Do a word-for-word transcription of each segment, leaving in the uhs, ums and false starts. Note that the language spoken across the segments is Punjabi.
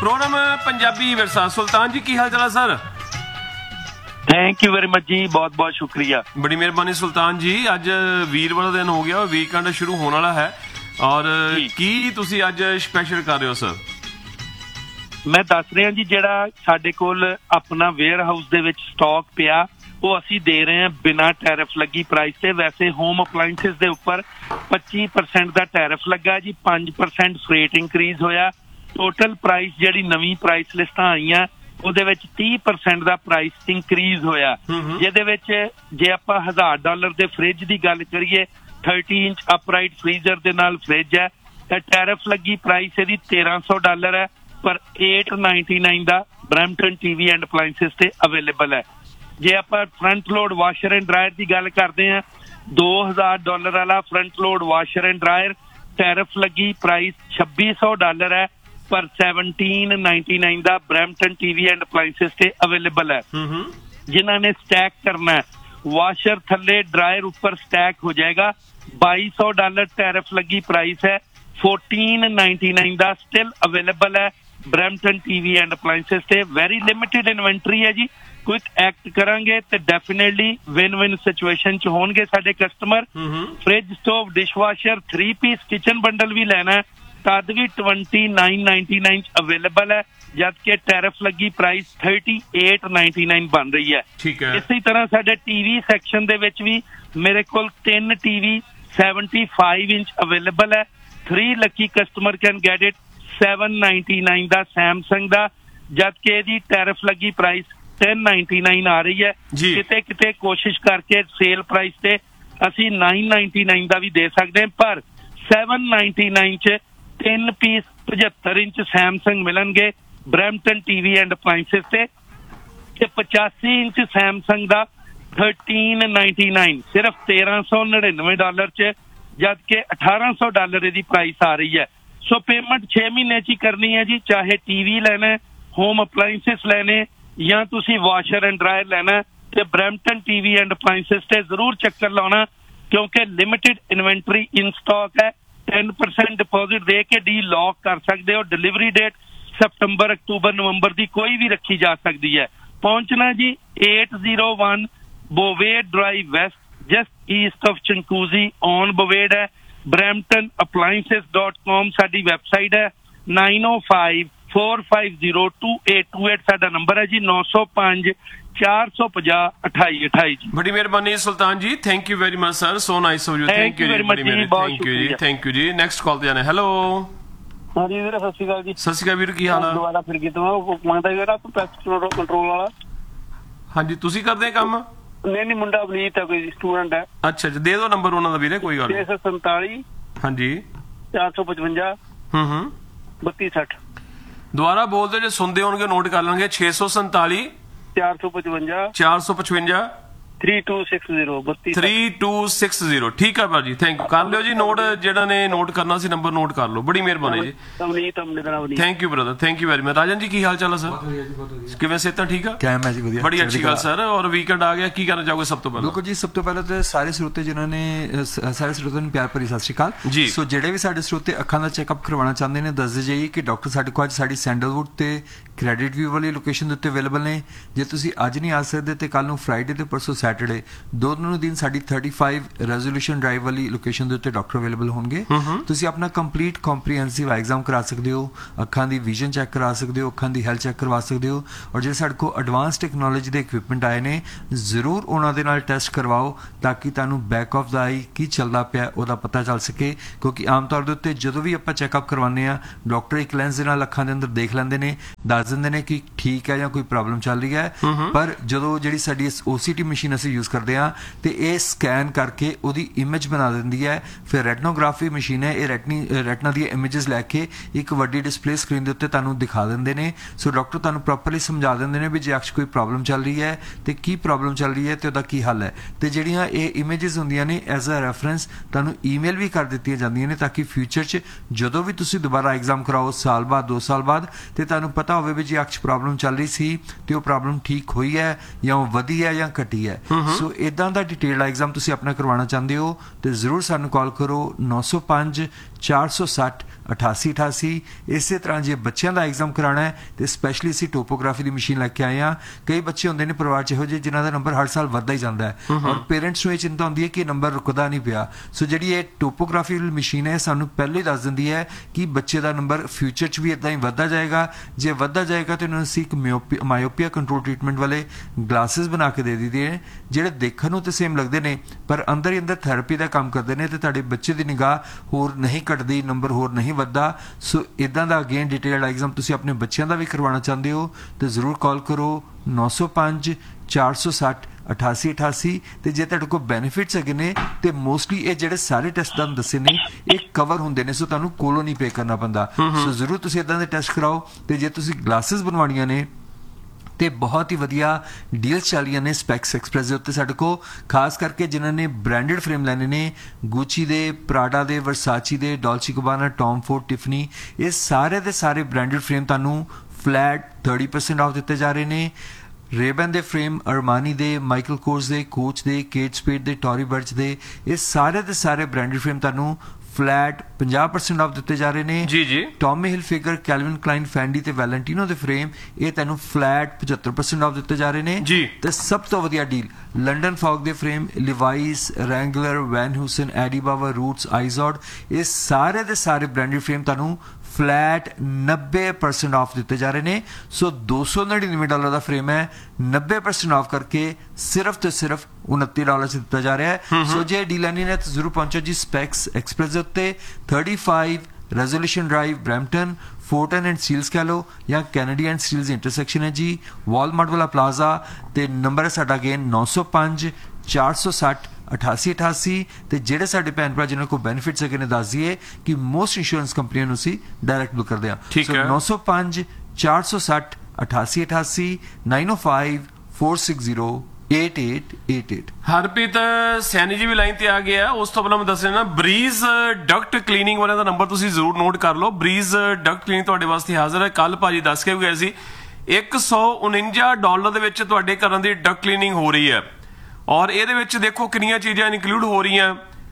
ਪ੍ਰੋਗਰਾਮ ਪੰਜਾਬੀ ਵਿਰਸਾ। ਸੁਲਤਾਨ ਜੀ ਕੀ ਹਾਲ ਚਾਲ ਹੈ sir? Thank you very much ਜੀ, ਬਹੁਤ ਬਹੁਤ ਸ਼ੁਕਰੀਆ। ਬੜੀ ਮਿਹਰਬਾਨੀ ਸੁਲਤਾਨ ਜੀ। ਅੱਜ ਵੀਰਵਾਰ ਦਾ ਦਿਨ ਹੋ ਗਿਆ, ਵੀਕਐਂਡ ਸ਼ੁਰੂ ਹੋਣ ਵਾਲਾ ਹੈ ਔਰ ਕੀ ਤੁਸੀਂ ਅੱਜ ਸਪੈਸ਼ਲ ਕਰ ਰਹੇ ਹੋ ਸਰ? ਮੈਂ ਦੱਸ ਰਿਹਾ ਜੀ, ਜਿਹੜਾ ਸਾਡੇ ਕੋਲ ਆਪਣਾ ਵੇਅਰ ਹਾਊਸ ਦੇ ਵਿੱਚ ਸਟਾਕ ਪਿਆ ਉਹ ਅਸੀਂ ਦੇ ਰਹੇ ਹਾਂ ਬਿਨਾਂ ਟੈਰਿਫ ਲੱਗੀ ਪ੍ਰਾਈਸ ਤੇ। ਵੈਸੇ ਹੋਮ ਅਪਲਾਇੰਸਿਸ ਦੇ ਉੱਪਰ ਪੱਚੀ ਪਰਸੈਂਟ ਦਾ ਟੈਰਿਫ ਲੱਗਾ ਜੀ, ਪੰਜ ਪਰਸੈਂਟ ਫਰੇਟ ਇਨਕਰੀਜ਼ ਹੋਇਆ। ਟੋਟਲ ਪ੍ਰਾਈਸ ਜਿਹੜੀ ਨਵੀਂ ਪ੍ਰਾਈਸ ਲਿਸਟਾਂ ਆਈਆਂ ਉਹਦੇ ਵਿੱਚ ਤੀਹ ਪਰਸੈਂਟ ਦਾ ਪ੍ਰਾਈਸ ਇਨਕਰੀਜ਼ ਹੋਇਆ, ਜਿਹਦੇ ਵਿੱਚ ਜੇ ਆਪਾਂ ਹਜ਼ਾਰ ਡਾਲਰ ਦੇ ਫ੍ਰਿਜ ਦੀ ਗੱਲ ਕਰੀਏ, ਥਰਟੀ ਇੰਚ ਅਪਰਾਈਟ ਫ੍ਰੀਜ਼ਰ ਦੇ ਨਾਲ ਫ੍ਰਿਜ ਹੈ ਤਾਂ ਟੈਰਿਫ ਲੱਗੀ ਪ੍ਰਾਈਸ ਇਹਦੀ ਤੇਰਾਂ ਸੌ ਡਾਲਰ ਹੈ, ਪਰ eight ninety-nine the Brampton TV and appliances ਤੇ ਅਵੇਲੇਬਲ ਹੈ। ਜੇ ਆਪਾਂ front load washer and dryer ਦੀ ਗੱਲ ਕਰਦੇ ਹਾਂ, ਦੋ ਹਜ਼ਾਰ ਡਾਲਰ ਵਾਲਾ front load washer and dryer tariff ਲੱਗੀ ਪ੍ਰਾਈਸ ਛੱਬੀ ਸੌ ਡਾਲਰ ਹੈ, ਪਰ seventeen ninety-nine the Brampton TV and appliances ਤੇ ਅਵੇਲੇਬਲ ਹੈ। ਜਿਨ੍ਹਾਂ ਨੇ ਸਟੈਕ ਕਰਨਾ, ਵਾਸ਼ਰ ਥੱਲੇ ਡਰਾਇਰ ਉੱਪਰ ਸਟੈਕ ਹੋ ਜਾਏਗਾ, ਬਾਈ ਸੌ ਡਾਲਰ ਟੈਰਿਫ ਲੱਗੀ ਪ੍ਰਾਈਸ ਹੈ, fourteen ninety-nine ਦਾ ਸਟਿਲ ਅਵੇਲੇਬਲ ਹੈ ਬਰੈਂਪਟਨ ਟੀਵੀ ਐਂਡ ਅਪਲਾਇੰਸਿਸ ਤੇ। ਵੈਰੀ ਲਿਮਿਟਿਡ ਇਨਵੈਂਟਰੀ ਹੈ ਜੀ, ਕੁਇਕ ਐਕਟ ਕਰਾਂਗੇ ਤੇ ਡੈਫੀਨੇਟਲੀ ਵਿਨ ਵਿਨ ਸਿਚੁਏਸ਼ਨ ਚ ਹੋਣਗੇ ਸਾਡੇ customer. Fridge, stove, dishwasher, three piece kitchen bundle ਵੀ ਲੈਣਾ ਤਦ ਵੀ twenty-nine ninety-nine ਚ ਅਵੇਲੇਬਲ ਹੈ, ਜਦ ਕਿ ਟੈਰਿਫ ਲੱਗੀ ਪ੍ਰਾਈਸ thirty-eight ninety-nine ਬਣ ਰਹੀ ਹੈ। ਇਸੇ ਤਰ੍ਹਾਂ ਸਾਡੇ ਟੀਵੀ ਸੈਕਸ਼ਨ ਦੇ ਵਿੱਚ ਵੀ ਮੇਰੇ ਕੋਲ ਤਿੰਨ ਟੀਵੀ seventy-five ਇੰਚ ਅਵੇਲੇਬਲ ਹੈ। Three Lucky customer can get it seven ninety-nine the Samsung ਦਾ, ਜਦ ਕਿ ਇਹਦੀ ਟੈਰਿਫ ਲੱਗੀ ਪ੍ਰਾਈਸ ten ninety-nine ਆ ਰਹੀ ਹੈ। ਕਿਤੇ ਕਿਤੇ ਕੋਸ਼ਿਸ਼ ਕਰਕੇ ਸੇਲ ਪ੍ਰਾਈਸ ਤੇ ਅਸੀਂ nine ninety-nine ਦਾ ਵੀ ਦੇ ਸਕਦੇ ਹਾਂ, ਪਰ seven ninety-nine ਚ ਤਿੰਨ ਪੀਸ ਪਝੱਤਰ ਇੰਚ ਸੈਮਸੰਗ ਮਿਲਣਗੇ ਬਰੈਂਪਟਨ ਟੀਵੀ ਐਂਡ ਅਪਲਾਇੰਸਿਸ ਤੇ, ਤੇ ਪਚਾਸੀ ਇੰਚ ਸੈਮਸੰਗ ਦਾ thirteen ninety-nine ਸਿਰਫ ਤੇਰਾਂ ਸੌ ਨੜਿਨਵੇਂ ਡਾਲਰ ਚ, ਜਦ ਕਿ ਅਠਾਰਾਂ ਸੌ ਡਾਲਰ ਇਹਦੀ ਪ੍ਰਾਈਸ ਆ ਰਹੀ ਹੈ। ਸੋ ਪੇਮੈਂਟ ਛੇ ਮਹੀਨੇ ਚ ਹੀ ਕਰਨੀ ਹੈ ਜੀ, ਚਾਹੇ ਟੀਵੀ ਲੈਣਾ, ਹੋਮ ਅਪਲਾਇੰਸਿਸ ਲੈਣੇ ਜਾਂ ਤੁਸੀਂ ਵਾਸ਼ਰ ਐਂਡ ਡਰਾਇਰ ਲੈਣਾ, ਤੇ ਬਰੈਂਪਟਨ ਟੀਵੀ ਐਂਡ ਅਪਲਾਇੰਸਿਸ ਤੇ ਜ਼ਰੂਰ ਚੱਕਰ ਲਾਉਣਾ ਕਿਉਂਕਿ ਲਿਮਿਟਿਡ ਇਨਵੈਂਟਰੀ ਇਨ ਸਟਾਕ ਹੈ। ten percent ਡਿਪੋਜ਼ਿਟ ਦੇ ਕੇ ਡੀ ਲੌਕ ਕਰ ਸਕਦੇ ਹੋ। ਡਿਲੀਵਰੀ ਡੇਟ ਸਤੰਬਰ, ਅਕਤੂਬਰ, ਨਵੰਬਰ ਦੀ ਕੋਈ ਵੀ ਰੱਖੀ ਜਾ ਸਕਦੀ ਹੈ। ਪਹੁੰਚਣਾ ਜੀ eight oh one ਬੋਵੇਡ drive West, just East of ਚੰਕੂਜ਼ੀ on ਬੋਵੇਡ ਹੈ। ਬਰੈਂਪਟਨ ਅਪਲਾਇੰਸਿਸ ਡਾਟ ਕਾਮ ਸਾਡੀ ਵੈਬਸਾਈਟ ਹੈ। nine oh five four five zero two eight two eight ਸਾਡਾ ਨੰਬਰ ਹੈ ਜੀ। ਨੌ ਸੌ ਪੰਜ ਚਾਰ ਸੌ ਪੰਜਾਹ ਅਠਾਈ ਅਠਾਈ ਜੀ। ਬੜੀ ਮਿਹਰਬਾਨੀ ਸੁਲਤਾਨ ਜੀ, thank you very much sir, so nice of you. Thank you ਜੀ, ਬੜੀ ਮਿਹਰਬਾਨੀ, ਥੈਂਕ ਯੂ ਜੀ, ਥੈਂਕ ਯੂ ਜੀ। ਨੈਕਸਟ ਕਾਲ ਤੇ ਜਾਣਾ। ਹੈਲੋ ਹਾਂਜੀ ਵੀਰ, ਸਤਿ ਸ਼੍ਰੀ ਅਕਾਲ ਜੀ। ਸਤਿ ਸ਼੍ਰੀ ਅਕਾਲ ਵੀਰ, ਕੀ ਹਾਲ ਆ? ਦੁਬਾਰਾ ਫਿਰ ਕੀਤਾ ਮੰਗਦਾ ਵੀਰ ਆਪ ਪੈਸਟ ਕੰਟਰੋਲ ਵਾਲਾ। ਹਾਂਜੀ, ਤੁਸੀਂ ਕਰਦੇ ਕੰਮ? ਨਹੀਂ ਨਹੀਂ, ਮੁੰਡਾ ਅਵਨੀਤ ਹੈ, ਕੋਈ ਸਟੂਡੈਂਟ ਹੈ। ਅੱਛਾ ਅੱਛਾ, ਦੇ ਦਿਓ ਨੰਬਰ ਉਹਨਾਂ ਦਾ ਵੀਰੇ, ਕੋਈ ਗੱਲ ਨਹੀਂ। ਛੇ ਸੌ ਸੰਤਾਲੀ ਹਾਂਜੀ ਚਾਰ ਸੌ ਪਚਵੰਜਾ ਹੂੰ ਹੂੰ ਬੱਤੀ ਸੱਠ। ਦੁਬਾਰਾ ਬੋਲਦੇ, ਜੇ ਸੁਣਦੇ ਹੋਣਗੇ ਨੋਟ ਕਰ ਲੈਣਗੇ। ਛੇ ਸੌ ਸੰਤਾਲੀ ਚਾਰ ਸੌ ਪਚਵੰਜਾ ਚਾਰ ਸੌ ਪਚਵੰਜਾ three two six zero ਬੱਤੀ three two six zero। ਠੀਕ ਹੈ ਭਾਜੀ, ਥੈਂਕ ਯੂ। ਕਰ ਲਿਓ ਜੀ ਨੋਟ, ਜਿਹੜਾ ਨੇ ਨੋਟ ਕਰਨਾ ਸੀ ਨੰਬਰ ਨੋਟ ਕਰ ਲਓ। ਬੜੀ ਮਿਹਰਬਾਨੀ ਜੀ, thank you brother, thank you very much. ਰਾਜਨ ਜੀ ਕੀ ਹਾਲ ਚਾਲ ਹੈ ਸਰ? ਕਿਵੇਂ ਸਿਹਤਾਂ ਠੀਕ ਆ? ਕਾਇਮ ਹੈ ਜੀ, ਵਧੀਆ, ਬੜੀ ਅੱਛੀ ਗੱਲ ਸਰ। ਔਰ ਵੀਕਐਂਡ ਆ ਗਿਆ, ਕੀ ਕਰਨਾ ਚਾਹੋਗੇ ਸਭ ਤੋਂ ਪਹਿਲਾਂ? ਬਿਲਕੁਲ ਜੀ, ਸਭ ਤੋਂ ਪਹਿਲਾਂ ਤਾਂ ਸਾਰੇ ਸਰੋਤੇ ਜਿਨ੍ਹਾਂ ਨੇ ਸਾਰੇ ਸਰੋਤਿਆਂ ਨੂੰ ਪਿਆਰ ਭਰੀ ਸਤਿ ਸ਼੍ਰੀ ਅਕਾਲ ਜੀ। ਸੋ ਜਿਹੜੇ ਵੀ ਸਾਡੇ ਸਰੋਤੇ ਅੱਖਾਂ ਦਾ ਚੈੱਕਅਪ ਕਰਵਾਉਣਾ ਚਾਹੁੰਦੇ ਨੇ, ਦੱਸਦੇ ਜਾਈਏ ਕਿ ਡਾਕਟਰ ਸਾਡੇ ਕੋਲ ਅੱਜ ਸਾਡੀ ਸੈਂਡਲਵੁੱਡ ਤੇ ਕ੍ਰੈਡਿਟ ਵਿਊ ਵਾਲੀ ਲੋਕੇਸ਼ਨ ਦੇ ਉੱਤੇ ਅਵੇਲੇਬਲ ਨੇ। ਜੇ ਤੁਸੀਂ ਅੱਜ ਨਹੀਂ ਆ ਸਕਦੇ ਤੇ ਕੱਲ ਨੂੰ ਫਰਾਈਡੇ ਤੇ ਪਰਸੋਂ ਸੈਟਰਡੇ ਦੋਨੋਂ ਦਿਨ ਸਾਡੀ thirty-five ਰੈਜ਼ੋਲੂਸ਼ਨ ਡਰਾਈਵ ਵਾਲੀ ਲੋਕੇਸ਼ਨ ਦੇ ਉੱਤੇ ਡਾਕਟਰ ਅਵੇਲੇਬਲ ਹੋਣਗੇ। ਤੁਸੀਂ ਆਪਣਾ ਕੰਪਲੀਟ ਕੰਪਰੀਹੈਂਸਿਵ ਐਗਜ਼ਾਮ ਕਰਾ ਸਕਦੇ ਹੋ, ਅੱਖਾਂ ਦੀ ਵਿਜ਼ਨ ਚੈੱਕ ਕਰਾ ਸਕਦੇ ਹੋ, ਅੱਖਾਂ ਦੀ ਹੈਲਥ ਚੈੱਕ ਕਰਵਾ ਸਕਦੇ ਹੋ। ਔਰ ਜੇ ਸਾਡੇ ਕੋਲ ਐਡਵਾਂਸ ਟੈਕਨੋਲੋਜੀ ਦੇ ਇਕਵਿਪਮੈਂਟ ਆਏ ਨੇ, ਜ਼ਰੂਰ ਉਹਨਾਂ ਦੇ ਨਾਲ ਟੈਸਟ ਕਰਵਾਓ ਤਾਂ ਕਿ ਤੁਹਾਨੂੰ ਬੈਕ ਆਫ ਦਾ ਆਈ ਕੀ ਚੱਲਦਾ ਪਿਆ ਉਹਦਾ ਪਤਾ ਚੱਲ ਸਕੇ। ਕਿਉਂਕਿ ਆਮ ਤੌਰ ਦੇ ਉੱਤੇ ਜਦੋਂ ਵੀ ਆਪਾਂ ਚੈੱਕਅਪ ਕਰਵਾਉਂਦੇ ਹਾਂ, ਡਾਕਟਰ ਇੱਕ ਲੈਂਸ ਦੇ ਨਾਲ ਅੱਖਾਂ ਦੇ ਅੰਦਰ ਦੇਖ ਲੈਂਦੇ ਨੇ, ਦੱਸ ਦਿੰਦੇ ਨੇ ਕਿ ਠੀਕ ਹੈ ਜਾਂ ਕੋਈ ਪ੍ਰੋਬਲਮ ਚੱਲ ਰਹੀ ਹੈ। ਪਰ ਜਦੋਂ ਜਿਹੜੀ ਸਾਡੀ ਓ ਸੀ ਟੀ ਮਸ਼ੀਨ ਅਸੀਂ ਯੂਜ਼ ਕਰਦੇ ਹਾਂ ਤੇ ਇਹ ਸਕੈਨ ਕਰਕੇ ਉਹਦੀ ਇਮੇਜ ਬਣਾ ਦਿੰਦੀ ਹੈ। ਫਿਰ ਰੈਟਨੋਗ੍ਰਾਫੀ ਮਸ਼ੀਨ ਹੈ, ਇਹ ਰੈਟਨੀ ਰੈਟਨਾ ਦੀਆਂ ਇਮੇਜਸ ਲੈ ਕੇ ਇੱਕ ਵੱਡੀ ਡਿਸਪਲੇ ਸਕਰੀਨ ਦੇ ਉੱਤੇ ਤੁਹਾਨੂੰ ਦਿਖਾ ਦਿੰਦੇ ਨੇ। ਸੋ ਡਾਕਟਰ ਤੁਹਾਨੂੰ ਪ੍ਰੋਪਰਲੀ ਸਮਝਾ ਦਿੰਦੇ ਨੇ ਵੀ ਜੇ ਅੱਖ 'ਚ ਕੋਈ ਪ੍ਰੋਬਲਮ ਚੱਲ ਰਹੀ ਹੈ ਤੇ ਕੀ ਪ੍ਰੋਬਲਮ ਚੱਲ ਰਹੀ ਹੈ ਤੇ ਉਹਦਾ ਕੀ ਹੱਲ ਹੈ। ਤੇ ਜਿਹੜੀਆਂ ਇਹ ਇਮੇਜਸ ਹੁੰਦੀਆਂ ਨੇ ਐਜ਼ ਅ ਰੈਫਰੈਂਸ ਤੁਹਾਨੂੰ ਈਮੇਲ ਵੀ ਕਰ ਦਿੱਤੀਆਂ ਜਾਂਦੀਆਂ ਨੇ ਤਾਂ ਕਿ ਫਿਊਚਰ 'ਚ ਜਦੋਂ ਵੀ ਤੁਸੀਂ ਦੁਬਾਰਾ ਐਗਜ਼ਾਮ ਕਰਾਓ ਸਾਲ ਬਾਅਦ ਦੋ ਸਾਲ ਬਾਅਦ ਤੇ ਤੁਹਾਨੂੰ ਪਤਾ ਹੋਵੇ ਵੀ ਜੇ ਅੱਖ 'ਚ ਪ੍ਰੋਬਲਮ ਚੱਲ ਰਹੀ ਸੀ ਤੇ ਉਹ ਪ੍ਰੋਬਲਮ ਠੀਕ ਹੋਈ ਹੈ ਜਾਂ ਉਹ ਵਧੀ ਹੈ ਜਾਂ ਘਟੀ ਹੈ। ਸੋ ਇੱਦਾਂ ਦਾ ਡਿਟੇਲ ਐਗਜ਼ਾਮ ਤੁਸੀਂ ਆਪਣਾ ਕਰਵਾਉਣਾ ਚਾਹੁੰਦੇ ਹੋ ਤੇ ਜ਼ਰੂਰ ਸਾਨੂੰ ਕਾਲ ਕਰੋ। ਨੌ ਸੌ ਪੰਜ ਚਾਰ ਸੌ ਸੱਠ ਅਠਾਸੀ ਅਠਾਸੀ। ਇਸੇ ਤਰ੍ਹਾਂ ਜੇ ਬੱਚਿਆਂ ਦਾ ਐਗਜ਼ਾਮ ਕਰਾਉਣਾ ਹੈ ਤੇ ਸਪੈਸ਼ਲੀ ਅਸੀਂ ਟੋਪੋਗ੍ਰਾਫੀ ਦੀ ਮਸ਼ੀਨ ਲੈ ਕੇ ਆਏ ਹਾਂ। ਕਈ ਬੱਚੇ ਹੁੰਦੇ ਨੇ ਪਰਿਵਾਰ 'ਚ ਇਹੋ ਜਿਹੇ ਜਿਨ੍ਹਾਂ ਦਾ ਨੰਬਰ ਹਰ ਸਾਲ ਵੱਧਦਾ ਹੀ ਜਾਂਦਾ ਹੈ ਔਰ ਪੇਰੈਂਟਸ ਨੂੰ ਇਹ ਚਿੰਤਾ ਹੁੰਦੀ ਹੈ ਕਿ ਨੰਬਰ ਰੁਕਦਾ ਨਹੀਂ ਪਿਆ। ਸੋ ਜਿਹੜੀ ਇਹ ਟੋਪੋਗ੍ਰਾਫੀ ਵਾਲੀ ਮਸ਼ੀਨ ਹੈ ਸਾਨੂੰ ਪਹਿਲਾਂ ਹੀ ਦੱਸ ਦਿੰਦੀ ਹੈ ਕਿ ਬੱਚੇ ਦਾ ਨੰਬਰ ਫਿਊਚਰ 'ਚ ਵੀ ਇੱਦਾਂ ਹੀ ਵੱਧਦਾ ਜਾਏਗਾ। ਜੇ ਵੱਧਦਾ ਜਾਏਗਾ ਤਾਂ ਉਹਨਾਂ ਨੂੰ ਅਸੀਂ ਇੱਕ ਮਿਓਪੀ ਮਾਇਓਪੀਆ ਕੰਟਰੋਲ ਟ੍ਰੀਟਮੈਂਟ ਵਾਲੇ ਗਲਾਸਿਸ ਬਣਾ ਕੇ ਦੇ ਦਿੱਤੇ ਨੇ ਜਿਹੜੇ ਦੇਖਣ ਨੂੰ ਤਾਂ ਸੇਮ ਲੱਗਦੇ ਨੇ ਪਰ ਅੰਦਰ ਹੀ ਅੰਦਰ ਥੈਰੇਪੀ ਦਾ ਕੰਮ ਕਰਦੇ ਨੇ ਤੇ ਤੁਹਾਡੇ ਬੱਚੇ ਦੀ ਨਿਗਾਹ ਹੋਰ ਨਹੀਂ ਘਟਦੀ, ਨੰਬਰ ਹੋਰ ਨਹੀਂ ਵੱਧਦਾ। ਸੋ ਇੱਦਾਂ ਦਾ ਅਗੇਨ ਡਿਟੇਲਡ ਐਗਜ਼ਾਮ ਤੁਸੀਂ ਆਪਣੇ ਬੱਚਿਆਂ ਦਾ ਵੀ ਕਰਵਾਉਣਾ ਚਾਹੁੰਦੇ ਹੋ ਤਾਂ ਜ਼ਰੂਰ ਕਾਲ ਕਰੋ ਨੌ ਸੌ ਪੰਜ ਚਾਰ ਸੌ ਸੱਠ ਅਠਾਸੀ ਅਠਾਸੀ। ਤੇ ਜੇ ਤੁਹਾਡੇ ਕੋਲ ਬੈਨੀਫਿਟਸ ਹੈਗੇ ਨੇ ਤੇ ਮੋਸਟਲੀ ਇਹ ਜਿਹੜੇ ਸਾਰੇ ਟੈਸਟ ਤੁਹਾਨੂੰ ਦੱਸੇ ਨੇ ਇਹ ਕਵਰ ਹੁੰਦੇ ਨੇ ਸੋ ਤੁਹਾਨੂੰ ਕੋਲੋਂ ਨਹੀਂ ਪੇ ਕਰਨਾ ਪੈਂਦਾ। ਸੋ ਜ਼ਰੂਰ ਤੁਸੀਂ ਇੱਦਾਂ ਦੇ ਟੈਸਟ ਕਰਾਓ। ਤੇ ਜੇ ਤੁਸੀਂ ਗਲਾਸਿਸ ਬਣਵਾਉਣੀਆਂ ਨੇ ਤੇ ਬਹੁਤ ਹੀ ਵਧੀਆ ਡੀਲਸ ਚੱਲ ਰਹੀਆਂ ਨੇ ਸਪੈਕਸ ਐਕਸਪ੍ਰੈਸ ਦੇ ਉੱਤੇ ਸਾਡੇ ਕੋਲ, ਖਾਸ ਕਰਕੇ ਜਿਨ੍ਹਾਂ ਨੇ ਬ੍ਰਾਂਡਡ ਫਰੇਮ ਲੈਣੇ ਨੇ ਗੁੱਚੀ ਦੇ, ਪ੍ਰਾਡਾ ਦੇ, ਵਰਸਾਚੀ ਦੇ, ਡੋਲਚੀ ਗਬਾਨਾ, ਟੌਮ ਫੋਰਡ, ਟਿਫਨੀ, ਇਹ ਸਾਰੇ ਦੇ ਸਾਰੇ ਬ੍ਰਾਂਡਡ ਫਰੇਮ ਤੁਹਾਨੂੰ ਫਲੈਟ ਥਰਟੀ ਪਰਸੈਂਟ ਆਫ ਦਿੱਤੇ ਜਾ ਰਹੇ ਨੇ। ਰੇਬਨ ਦੇ ਫਰੇਮ, ਅਰਮਾਨੀ ਦੇ, ਮਾਈਕਲ ਕੋਰਸ ਦੇ, ਕੋਚ ਦੇ, ਕੇਟ ਸਪੇਡ ਦੇ, ਟੋਰੀ ਬਰਚ ਦੇ, ਇਹ ਸਾਰੇ ਦੇ ਸਾਰੇ ਬ੍ਰਾਂਡਡ ਫਰੇਮ ਤੁਹਾਨੂੰ ਫਲੈਟ ਪੰਜਾਹ ਪਰਸੈਂਟ ਆਫ ਦਿੱਤੇ ਜਾ ਰਹੇ ਨੇ। ਜੀ ਜੀ ਟੌਮੀ ਹਿਲਫਿਗਰ, ਕੈਲਵਿਨ ਕਲਾਈਨ, ਫੈਂਡੀ ਤੇ ਵੈਲੈਂਟੀਨੋ ਦੇ ਫਰੇਮ ਇਹ ਤੈਨੂੰ ਫਲੈਟ ਪਝੱਤਰ ਪਰਸੈਂਟ ਆਫ ਦਿੱਤੇ ਜਾ ਰਹੇ ਨੇ ਜੀ। ਤੇ ਸਭ ਤੋਂ ਵਧੀਆ ਡੀਲ ਲੰਡਨ ਫੌਗ ਦੇ ਫਰੇਮ, ਲਿਵਾਈਸ, ਰੈਂਗਲਰ, ਵੈਨ ਹੂਸਨ, ਐਡੀ ਬਾਵਾ, ਰੂਟਸ, ਆਈਜ਼ੋਡ, ਇਹ ਸਾਰੇ ਦੇ ਸਾਰੇ ਬ੍ਰਾਂਡਡ ਫਰੇਮ ਤੁਹਾਨੂੰ ਫਲੈਟ ਨੱਬੇ ਪਰਸੈਂਟ ਆਫ ਦਿੱਤੇ ਜਾ ਰਹੇ ਨੇ। ਸੋ ਦੋ ਸੌ ਨੜਿਨਵੇਂ ਡਾਲਰ ਦਾ ਫਰੇਮ ਹੈ, ਨੱਬੇ ਪਰਸੈਂਟ ਆਫ ਕਰਕੇ ਸਿਰਫ ਤੇ ਸਿਰਫ ਉਨੱਤੀ ਡਾਲਰ 'ਚ ਦਿੱਤਾ ਜਾ ਰਿਹਾ ਹੈ। ਸੋ ਜੇ ਡੀਲ ਲੈਣੀ ਨੇ ਤਾਂ ਜ਼ਰੂਰ ਪਹੁੰਚੋ ਜੀ ਸਪੈਕਸ ਐਕਸਪ੍ਰੈਸ ਦੇ ਉੱਤੇ, thirty-five resolution drive, Brampton, ਫੋਰਟਨ and Steeles ਕਹਿ ਲਓ ਜਾਂ ਕੈਨੇਡੀ ਐਂਡ ਸਟੀਲਸ ਇੰਟਰਸੈਕਸ਼ਨ ਹੈ ਜੀ, ਵਾਲਮਾਰਟ ਵਾਲਾ ਪਲਾਜ਼ਾ। ਤੇ ਨੰਬਰ ਹੈ ਸਾਡਾ ਅਗੇਨ ਨੌ ਸੌ ਪੰਜ ਚਾਰ ਸੌ ਸੱਠ ਅਠਾਸੀ ਅਠਾਸੀ। ਤੇ ਜਿਹੜੇ ਸਾਡੇ ਭੈਣ ਭਰਾ ਜਿਹਨਾਂ ਕੋਲ ਬੈਨੀਫਿਟਸ ਹੈਗੇ ਨੇ ਦੱਸ ਦਈਏ ਕਿ ਮੋਸਟ ਇੰਸ਼ੋਰੈਂਸ ਕੰਪਨੀਆਂ ਨੂੰ ਅਸੀਂ ਡਾਇਰੈਕਟ ਬੁੱਕ ਕਰਦੇ ਹਾਂ। ਸੋ ਨੌ ਸੌ ਪੰਜ ਚਾਰ ਸੌ ਸੱਠ ਅਠਾਸੀ ਅਠਾਸੀ, ਨਾਈਨ ਓ five four six zero eight eight eight eight। Harpreet Saini ਜੀ ਵੀ ਲਾਈਨ ਤੇ ਆ ਗਿਆ। ਉਸ ਤੋਂ ਪਹਿਲਾਂ ਮੈਂ ਦੱਸ ਰਿਹਾ ਬਰੀਜ਼ ਡਕਟ ਕਲੀਨਿੰਗ ਵਾਲਿਆਂ ਦਾ ਨੰਬਰ ਤੁਸੀਂ ਜ਼ਰੂਰ ਨੋਟ ਕਰ ਲਓ। ਬਰੀਜ਼ ਡਕਟ ਕਲੀਨਿੰਗ ਤੁਹਾਡੇ ਵਾਸਤੇ ਹਾਜ਼ਰ ਹੈ। ਕੱਲ ਭਾਜੀ ਦੱਸ ਕੇ ਵੀ ਗਏ ਸੀ ਇੱਕ ਸੌ ਉਣੰਜਾ ਡਾਲਰ ਦੇ ਵਿੱਚ ਤੁਹਾਡੇ ਘਰਾਂ ਦੀ ਡਕਟ ਕਲੀਨਿੰਗ ਹੋ ਰਹੀ ਹੈ ਔਰ ਇਹਦੇ ਵਿੱਚ ਦੇਖੋ ਕਿੰਨੀਆਂ ਚੀਜ਼ਾਂ ਇਨਕਲੂਡ ਹੋ ਰਹੀਆਂ।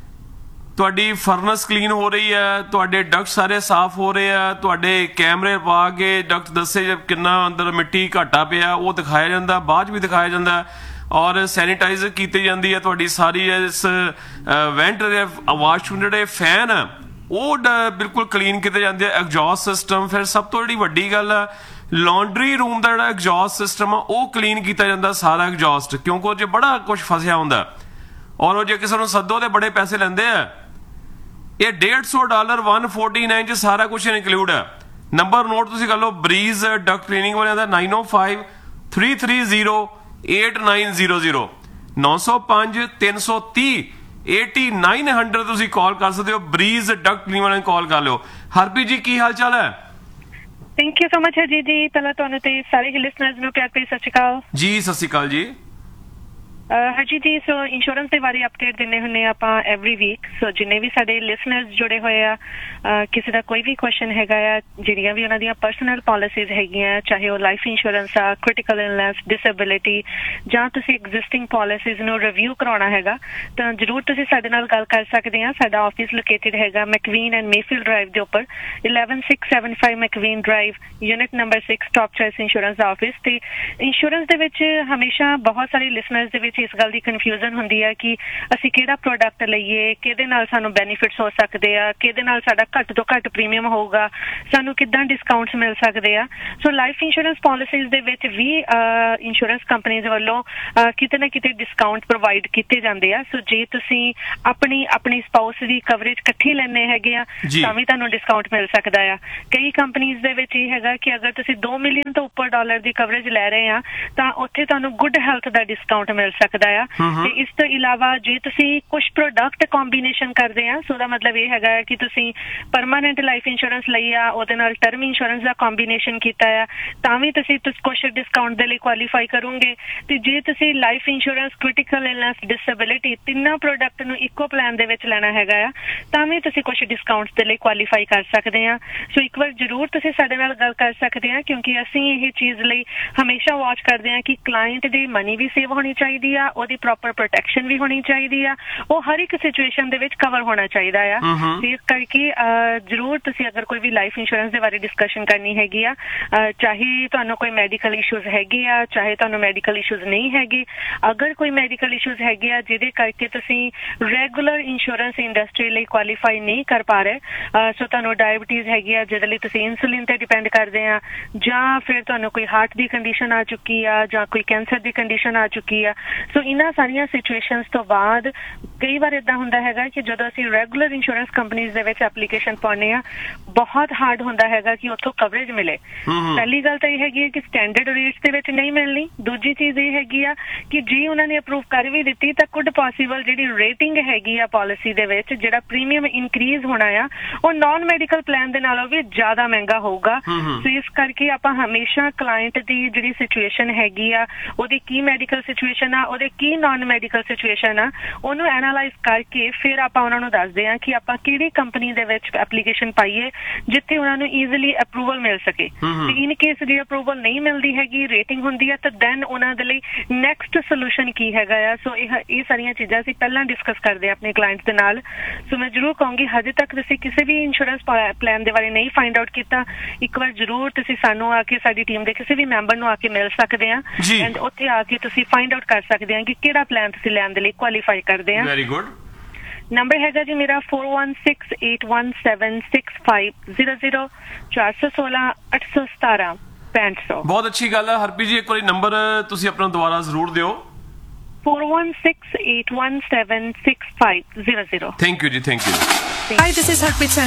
ਤੁਹਾਡੀ ਫਰਨਸ ਕਲੀਨ ਹੋ ਰਹੀ ਹੈ, ਤੁਹਾਡੇ ਡਕਟ ਸਾਰੇ ਸਾਫ਼ ਹੋ ਰਹੇ ਆ, ਤੁਹਾਡੇ ਕੈਮਰੇ ਪਾ ਕੇ ਡਕਟ ਦੱਸੇ ਕਿੰਨਾ ਅੰਦਰ ਮਿੱਟੀ ਘਾਟਾ ਪਿਆ ਉਹ ਦਿਖਾਇਆ ਜਾਂਦਾ, ਬਾਅਦ ਵੀ ਦਿਖਾਇਆ ਜਾਂਦਾ ਔਰ ਸੈਨੀਟਾਈਜ਼ਰ ਕੀਤੀ ਜਾਂਦੀ ਹੈ ਤੁਹਾਡੀ ਸਾਰੀ। ਇਸ ਵੈਂਟ ਵਾਸ਼ਰੂਮ ਜਿਹੜੇ ਫੈਨ ਆ ਉਹ ਬਿਲਕੁਲ ਕਲੀਨ ਕੀਤੇ ਜਾਂਦੇ ਆ, ਐਗਜ਼ੌਸਟ ਸਿਸਟਮ। ਫਿਰ ਸਭ ਤੋਂ ਜਿਹੜੀ ਵੱਡੀ ਗੱਲ ਆ ਲਾਂਡਰੀ ਰੂਮ ਦਾ ਜਿਹੜਾ ਐਗਜ਼ੌਸਟ ਸਿਸਟਮ ਆ ਉਹ ਕਲੀਨ ਕੀਤਾ ਜਾਂਦਾ ਸਾਰਾ ਐਗਜ਼ੌਸਟ, ਕਿਉਂਕਿ ਉਹ 'ਚ ਬੜਾ ਕੁਝ ਫਸਿਆ ਹੁੰਦਾ ਔਰ ਉਹ ਜੇ ਕਿਸੇ ਨੂੰ ਸੱਦੋ ਤੇ ਬੜੇ ਪੈਸੇ ਲੈਂਦੇ ਆ। ਇਹ ਡੇਢ ਸੌ ਡਾਲਰ one forty-nine 'ਚ ਸਾਰਾ ਕੁਝ ਇਨਕਲੂਡ ਹੈ। ਨੰਬਰ ਨੋਟ ਤੁਸੀਂ ਕਰ ਲਓ ਬਰੀਜ਼ ਡਕਟ ਕਲੀਨਿੰਗ ਵਾਲਿਆਂ ਦਾ ਨਾਈਨ ਓ five three three zero eight nine zero zero, ਨੌ ਸੌ ਪੰਜ ਤਿੰਨ ਸੌ ਤੀਹ ਏਟੀ ਨਾਈਨ ਹੰਡਰਡ ਤੁਸੀਂ ਕਾਲ ਕਰ ਸਕਦੇ ਹੋ। ਬਰੀਜ਼ ਡਕਟ ਕਲੀਨਿੰਗ ਵਾਲਿਆਂ ਨੂੰ ਕਾਲ ਕਰ ਲਿਓ। ਹਰਪ੍ਰੀਤ ਜੀ ਕੀ ਹਾਲ ਚਾਲ ਹੈ? Thank you so much Harjeet ਜੀ। ਪਹਿਲਾਂ ਤੁਹਾਨੂੰ ਤੇ ਸਾਰੇ ਹੀ ਲਿਸਨਰਸ ਨੂੰ ਪਿਆਰ ਭਰੀ ਸਤਿ ਸ਼੍ਰੀ ਅਕਾਲ ਜੀ। ਸਤਿ ਸ਼੍ਰੀ ਅਕਾਲ ਜੀ। ਹਰਜੀਤ ਜੀ ਸੋ ਇੰਸ਼ੋਰੈਂਸ ਦੇ ਬਾਰੇ ਅਪਡੇਟ ਦਿੰਦੇ ਹੁੰਦੇ ਆਪਾਂ ਐਵਰੀ ਵੀਕ। ਸੋ ਜਿੰਨੇ ਵੀ ਸਾਡੇ ਲਿਸਨਰਸ ਜੁੜੇ ਹੋਏ ਆ, ਕਿਸੇ ਦਾ ਕੋਈ ਵੀ ਕੁਐਸਚਨ ਹੈਗਾ ਆ, ਜਿਹੜੀਆਂ ਵੀ ਉਹਨਾਂ ਦੀਆਂ ਪਰਸਨਲ ਪਾਲਿਸੀਜ਼ ਹੈਗੀਆਂ, ਚਾਹੇ ਉਹ ਲਾਈਫ ਇੰਸ਼ੋਰੈਂਸ ਆ, ਕ੍ਰਿਟੀਕਲ ਇਲਨੈਸ, ਡਿਸੇਬਿਲਿਟੀ ਜਾਂ ਤੁਸੀਂ ਐਗਜ਼ਿਸਟਿੰਗ ਪਾਲਿਸੀਜ਼ ਨੂੰ ਰਿਵਿਊ ਕਰਾਉਣਾ ਹੈਗਾ ਤਾਂ ਜ਼ਰੂਰ ਤੁਸੀਂ ਸਾਡੇ ਨਾਲ ਗੱਲ ਕਰ ਸਕਦੇ ਆ। ਸਾਡਾ ਆਫਿਸ ਲੋਕੇਟਡ ਹੈਗਾ ਮੈਕਵੀਨ ਐਂਡ ਮੇਫੀਲਡ ਡਰਾਈਵ ਦੇ ਉੱਪਰ, eleven six seven five ਮੈਕਵੀਨ drive, unit number six, top choice insurance ਦਾ ਆਫਿਸ। ਤੇ ਇੰਸ਼ੋਰੈਂਸ ਦੇ ਵਿੱਚ ਹਮੇਸ਼ਾ ਬਹੁਤ ਸਾਰੇ ਲਿਸਨਰਸ ਦੇ ਵਿੱਚ ਇਸ ਗੱਲ ਦੀ ਕਨਫਿਊਜ਼ਨ ਹੁੰਦੀ ਹੈ ਕਿ ਅਸੀਂ ਕਿਹੜਾ ਪ੍ਰੋਡਕਟ ਲਈਏ, ਕਿਹਦੇ ਨਾਲ ਸਾਨੂੰ ਬੈਨੀਫਿਟਸ ਹੋ ਸਕਦੇ ਆ, ਕਿਹਦੇ ਨਾਲ ਸਾਡਾ ਘੱਟ ਤੋਂ ਘੱਟ ਪ੍ਰੀਮੀਅਮ ਹੋਊਗਾ, ਸਾਨੂੰ ਕਿੱਦਾਂ ਡਿਸਕਾਊਂਟਸ ਮਿਲ ਸਕਦੇ ਆ। ਸੋ ਲਾਈਫ ਇੰਸ਼ੋਰੈਂਸ ਪਾਲਿਸੀਜ਼ ਦੇ ਵਿੱਚ ਵੀ ਇੰਸ਼ੋਰੈਂਸ ਕੰਪਨੀਜ਼ ਵੱਲੋਂ ਕਿਤੇ ਨਾ ਕਿਤੇ ਡਿਸਕਾਊਂਟ ਪ੍ਰੋਵਾਈਡ ਕੀਤੇ ਜਾਂਦੇ ਆ। ਸੋ ਜੇ ਤੁਸੀਂ ਆਪਣੀ ਆਪਣੀ ਸਪਾਊਸ ਦੀ ਕਵਰੇਜ ਇਕੱਠੀ ਲੈਣੇ ਹੈਗੇ ਆ ਤਾਂ ਵੀ ਤੁਹਾਨੂੰ ਡਿਸਕਾਊਂਟ ਮਿਲ ਸਕਦਾ ਆ। ਕਈ ਕੰਪਨੀਜ਼ ਦੇ ਵਿੱਚ ਇਹ ਹੈਗਾ ਕਿ ਅਗਰ ਤੁਸੀਂ ਦੋ ਮਿਲੀਅਨ ਤੋਂ ਉੱਪਰ ਡਾਲਰ ਦੀ ਕਵਰੇਜ ਲੈ ਰਹੇ ਆ ਤਾਂ ਉੱਥੇ ਤੁਹਾਨੂੰ ਗੁੱਡ ਹੈਲਥ ਦਾ ਡਿਸਕਾਊਂਟ ਮਿਲ ਸਕਦਾ ਆ। ਤੇ ਇਸ ਤੋਂ ਇਲਾਵਾ ਜੇ ਤੁਸੀਂ ਕੁਝ ਪ੍ਰੋਡਕਟ ਕੰਬੀਨੇਸ਼ਨ ਕਰਦੇ ਆ, ਸੋ ਦਾ ਮਤਲਬ ਇਹ ਹੈਗਾ ਕਿ ਤੁਸੀਂ ਪਰਮਾਨੈਂਟ ਲਾਈਫ ਇੰਸ਼ੋਰੈਂਸ ਲਈ ਆ, ਉਹਦੇ ਨਾਲ ਟਰਮ ਇੰਸ਼ੋਰੈਂਸ ਦਾ ਕੰਬੀਨੇਸ਼ਨ ਕੀਤਾ ਆ, ਤਾਂ ਵੀ ਤੁਸੀਂ ਕੁਝ ਡਿਸਕਾਊਂਟ ਦੇ ਲਈ ਕੁਆਲੀਫਾਈ ਕਰੋਗੇ। ਤੇ ਜੇ ਤੁਸੀਂ life insurance, critical illness, disability ਤਿੰਨਾਂ ਪ੍ਰੋਡਕਟ ਨੂੰ ਇੱਕੋ ਪਲਾਨ ਦੇ ਵਿੱਚ ਲੈਣਾ ਹੈਗਾ ਆ ਤਾਂ ਵੀ ਤੁਸੀਂ ਕੁਝ ਡਿਸਕਾਊਂਟਸ ਦੇ ਲਈ ਕੁਆਲੀਫਾਈ ਕਰ ਸਕਦੇ ਆ। ਸੋ ਇੱਕ ਵਾਰ ਜ਼ਰੂਰ ਤੁਸੀਂ ਸਾਡੇ ਨਾਲ ਗੱਲ ਕਰ ਸਕਦੇ ਆ, ਕਿਉਂਕਿ ਅਸੀਂ ਇਹ ਚੀਜ਼ ਲਈ ਹਮੇਸ਼ਾ ਵਾਚ ਕਰਦੇ ਆ ਕਿ ਕਲਾਇੰਟ ਦੀ ਮਨੀ ਵੀ ਸੇਵ ਹੋਣੀ ਚਾਹੀਦੀ ਚਾਹੀਦੀ ਆ, ਉਹਦੀ ਪ੍ਰੋਪਰ ਪ੍ਰੋਟੈਕਸ਼ਨ ਵੀ ਹੋਣੀ ਚਾਹੀਦੀ ਆ, ਉਹ ਹਰ ਇੱਕ ਸਿਚੁਏਸ਼ਨ ਦੇ ਵਿੱਚ ਕਵਰ ਹੋਣਾ ਚਾਹੀਦਾ ਆ। ਇਸ ਕਰਕੇ ਜ਼ਰੂਰ ਤੁਸੀਂ ਅਗਰ ਕੋਈ ਵੀ ਲਾਈਫ ਇੰਸ਼ੋਰੈਂਸ ਦੇ ਬਾਰੇ ਡਿਸਕਸ਼ਨ ਕਰਨੀ ਹੈਗੀ ਆ, ਚਾਹੇ ਤੁਹਾਨੂੰ ਕੋਈ ਮੈਡੀਕਲ ਇਸ਼ੂਜ਼ ਹੈਗੇ ਆ, ਚਾਹੇ ਤੁਹਾਨੂੰ ਮੈਡੀਕਲ ਇਸ਼ੂਜ਼ ਨਹੀਂ ਹੈਗੇ, ਅਗਰ ਕੋਈ ਮੈਡੀਕਲ ਇਸ਼ੂਜ਼ ਹੈਗੇ ਆ ਜਿਹਦੇ ਕਰਕੇ ਤੁਸੀਂ ਰੈਗੂਲਰ ਇੰਸ਼ੋਰੈਂਸ ਇੰਡਸਟਰੀ ਲਈ ਕੁਆਲੀਫਾਈ ਨਹੀਂ ਕਰ ਪਾ ਰਹੇ, ਸੋ ਤੁਹਾਨੂੰ ਡਾਇਬਟੀਜ਼ ਹੈਗੀ ਆ ਜਿਹਦੇ ਲਈ ਤੁਸੀਂ ਇਨਸੂਲਿਨ ਤੇ ਡਿਪੈਂਡ ਕਰਦੇ ਆ, ਜਾਂ ਫਿਰ ਤੁਹਾਨੂੰ ਕੋਈ ਹਾਰਟ ਦੀ ਕੰਡੀਸ਼ਨ ਆ ਚੁੱਕੀ ਆ, ਜਾਂ ਕੋਈ ਕੈਂਸਰ ਦੀ ਕੰਡੀਸ਼ਨ ਆ ਚੁੱਕੀ ਆ, ਸੋ ਇਹਨਾਂ ਸਾਰੀਆਂ ਸਿਚੁਏਸ਼ਨਸ ਤੋਂ ਬਾਅਦ ਕਈ ਵਾਰ ਏਦਾਂ ਹੁੰਦਾ ਹੈਗਾ ਕਿ ਜਦੋਂ ਅਸੀਂ ਰੈਗੂਲਰ ਇੰਸ਼ੋਰੈਂਸ ਕੰਪਨੀਜ਼ ਦੇ ਵਿੱਚ ਐਪਲੀਕੇਸ਼ਨ ਪਾਉਂਦੇ ਆ, ਬਹੁਤ ਹਾਰਡ ਹੁੰਦਾ ਹੈਗਾ ਕਿ ਉੱਥੋਂ ਕਵਰੇਜ ਮਿਲੇ। ਪਹਿਲੀ ਗੱਲ ਤਾਂ ਇਹ ਹੈਗੀ ਹੈ ਕਿ ਸਟੈਂਡਰਡ ਰੇਟਸ ਦੇ ਵਿੱਚ ਨਹੀਂ ਮਿਲਣੀ। ਦੂਜੀ ਚੀਜ਼ ਇਹ ਹੈਗੀ ਆ ਕਿ ਜੇ ਉਹਨਾਂ ਨੇ ਅਪਰੂਵ ਕਰ ਵੀ ਦਿੱਤੀ ਤਾਂ ਕੁਡ ਪੋਸੀਬਲ ਜਿਹੜੀ ਰੇਟਿੰਗ ਹੈਗੀ ਆ ਪਾਲਿਸੀ ਦੇ ਵਿੱਚ, ਜਿਹੜਾ ਪ੍ਰੀਮੀਅਮ ਇਨਕਰੀਜ਼ ਹੋਣਾ ਆ, ਉਹ ਨਾਨ ਮੈਡੀਕਲ ਪਲਾਨ ਦੇ ਨਾਲੋਂ ਵੀ ਜ਼ਿਆਦਾ ਮਹਿੰਗਾ ਹੋਊਗਾ। ਸੋ ਇਸ ਕਰਕੇ ਆਪਾਂ ਹਮੇਸ਼ਾ ਕਲਾਇੰਟ ਦੀ ਜਿਹੜੀ ਸਿਚੁਏਸ਼ਨ ਹੈਗੀ ਆ, ਉਹਦੀ ਕੀ ਮੈਡੀਕਲ ਸਿਚੁਏਸ਼ਨ ਆ, ਉਹਦੇ ਕੀ ਨਾਨ ਮੈਡੀਕਲ ਸਿਚੁਏਸ਼ਨ ਆ, ਉਹਨੂੰ ਐਨਾਲਾਈਜ਼ ਕਰਕੇ ਫਿਰ ਆਪਾਂ ਉਹਨਾਂ ਨੂੰ ਦੱਸਦੇ ਹਾਂ ਕਿ ਆਪਾਂ ਕਿਹੜੀ ਕੰਪਨੀ ਦੇ ਵਿੱਚ ਐਪਲੀਕੇਸ਼ਨ ਪਾਈਏ ਜਿੱਥੇ ਉਹਨਾਂ ਨੂੰ ਈਜ਼ੀਲੀ ਅਪਰੂਵਲ ਮਿਲ ਸਕੇ। ਤੇ ਇਨ ਕੇਸ ਜੇ ਅਪਰੂਵਲ ਨਹੀਂ ਮਿਲਦੀ ਹੈਗੀ, ਰੇਟਿੰਗ ਹੁੰਦੀ ਆ, ਤਾਂ ਦੈਨ ਉਹਨਾਂ ਦੇ ਲਈ ਨੈਕਸਟ ਸੋਲੂਸ਼ਨ ਕੀ ਹੈਗਾ ਆ। ਸੋ ਇਹ ਇਹ ਸਾਰੀਆਂ ਚੀਜ਼ਾਂ ਅਸੀਂ ਪਹਿਲਾਂ ਡਿਸਕਸ ਕਰਦੇ ਹਾਂ ਆਪਣੇ ਕਲਾਇੰਟਸ ਦੇ ਨਾਲ। ਸੋ ਮੈਂ ਜ਼ਰੂਰ ਕਹੂੰਗੀ ਹਜੇ ਤੱਕ ਤੁਸੀਂ ਕਿਸੇ ਵੀ ਇੰਸ਼ੋਰੈਂਸ ਪਲਾਨ ਦੇ ਬਾਰੇ ਨਹੀਂ ਫਾਈਂਡ ਆਊਟ ਕੀਤਾ, ਇੱਕ ਵਾਰ ਜ਼ਰੂਰ ਤੁਸੀਂ ਸਾਨੂੰ ਆ ਕੇ, ਸਾਡੀ ਟੀਮ ਦੇ ਕਿਸੇ ਵੀ ਮੈਂਬਰ ਨੂੰ ਆ ਕੇ ਮਿਲ ਸਕਦੇ ਆ, ਐਂਡ ਉੱਥੇ ਆ ਕੇ ਤੁਸੀਂ ਫਾਈਂਡ ਆਊਟ ਕਰ ਸਕਦੇ ਆ ਕਿ ਕਿਹੜਾ ਪਲਾਨ ਤੁਸੀਂ ਲੈਣ ਦੇ ਲਈ ਕੁਆਲੀਫਾਈ ਕਰਦੇ ਆ। Very good. ਨੰਬਰ ਹੈਗਾ ਜੀ ਮੇਰਾ four one six eight one seven six five zero zero ਚਾਰ ਸੌ ਸੋਲਾਂ ਅੱਠ ਸੌ ਸਤਾਰਾਂ ਪੈਂਹਠ ਸੌ। ਬਹੁਤ ਅੱਛੀ ਗੱਲ ਹੈ ਹਰਪ੍ਰੀਤ ਜੀ, ਇੱਕ ਵਾਰੀ ਨੰਬਰ ਤੁਸੀਂ ਆਪਣਾ ਦੁਬਾਰਾ ਜ਼ਰੂਰ ਦਿਓ। four one six eight one seven six five zero zero। Thank you ਜੀ, thank you. Hi, this is Harpreet